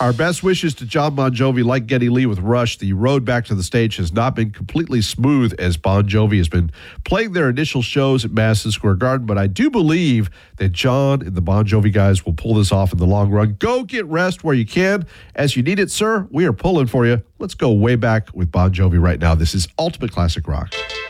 Our best wishes to John Bon Jovi. Like Geddy Lee with Rush, the road back to the stage has not been completely smooth as Bon Jovi has been playing their initial shows at Madison Square Garden, but I do believe that John and the Bon Jovi guys will pull this off in the long run. Go get rest where you can. As you need it, sir, we are pulling for you. Let's go way back with Bon Jovi right now. This is Ultimate Classic Rock.